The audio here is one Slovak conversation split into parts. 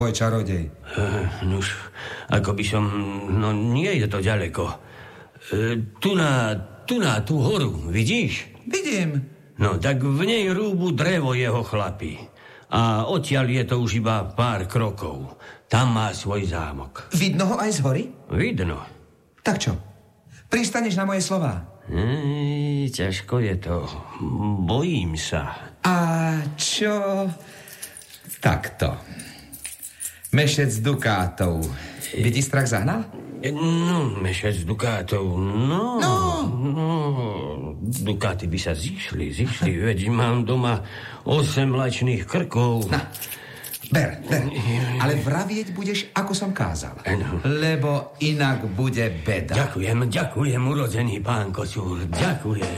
môj čarodej? Nuž, ako by som... No nie je to ďaleko. Tu na tú horu, vidíš? Vidím. No, tak v nej rúbu drevo jeho chlapi. A odtiaľ je to už iba pár krokov. Tam má svoj zámok. Vidno ho aj z hory? Vidno. Tak čo? Pristaneš na moje slová? Ťažko je to. Bojím sa. A čo? Takto. Mešec dukátov. By ti strach zahnal? No, mešec dukátov. No. Dukáty by sa zišli. Veď mám doma 8 mlačných krkov. No. Ber. Ale vravieť budeš, ako som kázal. Lebo inak bude beda. Ďakujem, urodzený pán Kocúr. Ďakujem.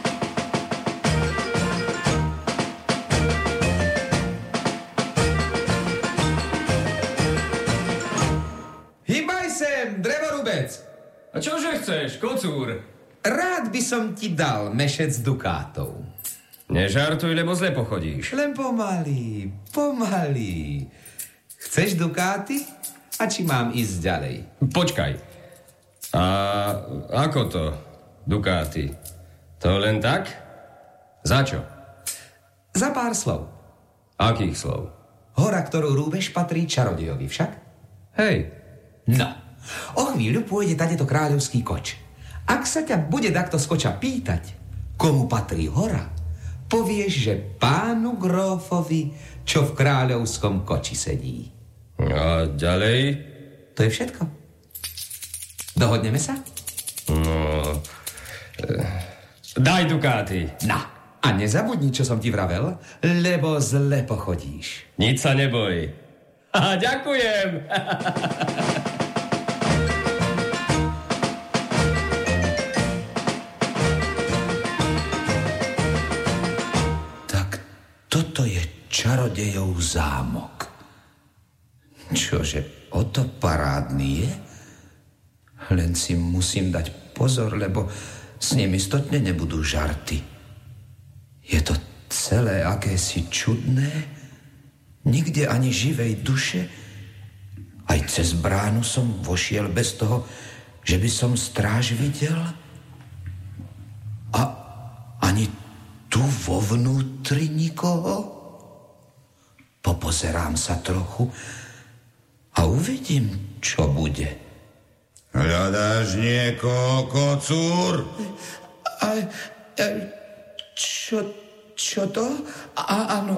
Hýbaj sem, drevorubec. A čože chceš, Kocúr? Rád by som ti dal mešec dukátov. Nežartuj, lebo zle pochodíš. Len pomaly. Chceš dukáty? A či mám ísť ďalej? Počkaj. A ako to, dukáty? To len tak? Za čo? Za pár slov. Akých slov? Hora, ktorú rúbeš, patrí čarodejovi však? Hej. No, o chvíľu pôjde tadeto kráľovský koč. Ak sa ťa bude takto z koča pýtať, komu patrí hora, povieš, že pánu grófovi, čo v kráľovskom koči sedí. A ďalej? To je všetko. Dohodneme sa? No... Daj dukáty. No, a nezabudni, čo som ti vravel, lebo zle pochodíš. Nič sa neboj. Ďakujem. Toto je čarodejov zámok. Čože, o to parádny je? Len si musím dať pozor, lebo s ním istotne nebudú žarty. Je to celé akési čudné, nikde ani živej duše. Aj cez bránu som vošiel bez toho, že by som stráž videl. A ani tu vo vnútri nikoho? Popozerám sa trochu a uvidím, čo bude. Hľadáš niekoho, Kocúr? Čo to? Áno.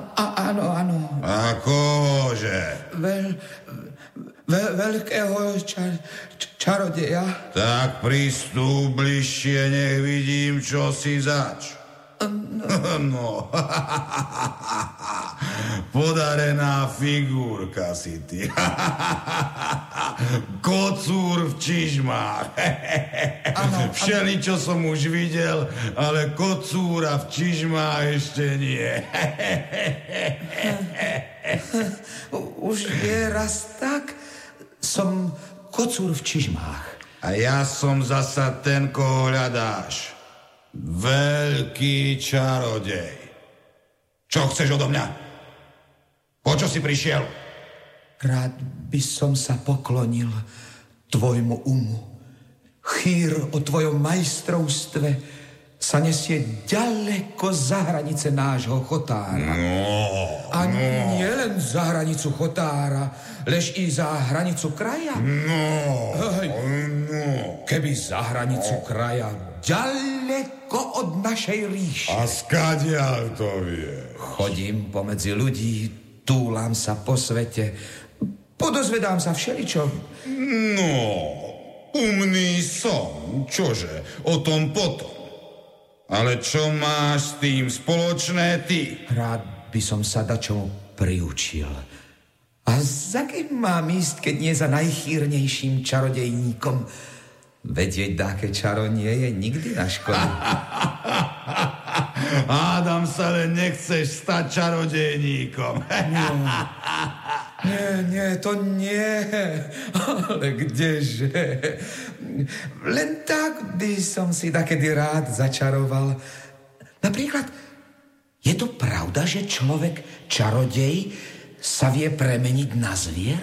Akože? Veľkého čarodeja. Tak pristúp bližšie, nech vidím, čo si zač. No, podarená figurka si ty. Kocúr v čižmách. Všeli, čo som už videl, ale kocúra v čižmách ešte nie. Už je raz tak, som kocúr v čižmách. A ja som zasa ten, koho hľadáš. Veľký čarodej. Čo chceš odo mňa? Po čo si prišiel? Rád by som sa poklonil tvojmu umu. Chýr o tvojom majstrovstve sa nesie ďaleko za hranice nášho chotára. A nie len za hranicu chotára, lež i za hranicu kraja. Keby za hranicu kraja, ďaleko od našej ríše. A skadiaľ to vie? Chodím pomedzi ľudí, túlam sa po svete, podozvedám sa všeličo. No, umný som, čože, o tom potom. Ale čo máš s tým spoločné ty? Rád by som sa dačomu priučil. A za kým mám ísť, keď nie za najchýrnejším čarodejníkom? Vedieť, dáke čaro nie je nikdy na škodu. Hádam sa, len nechceš stať čarodejníkom. Nie, to nie. Ale kdeže? Len tak by som si takedy rád začaroval. Napríklad, je to pravda, že človek čarodej sa vie premeniť na zvier?